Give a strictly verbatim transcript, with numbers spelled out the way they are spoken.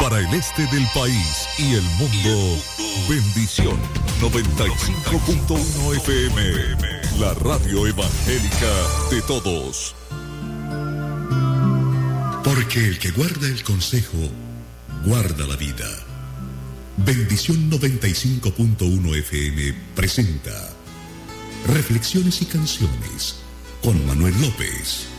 Para el este del país y el mundo, Bendición noventa y cinco punto uno F M, la radio evangélica de todos. Porque el que guarda el consejo, guarda la vida. Bendición noventa y cinco punto uno F M presenta Reflexiones y Canciones con Manuel López.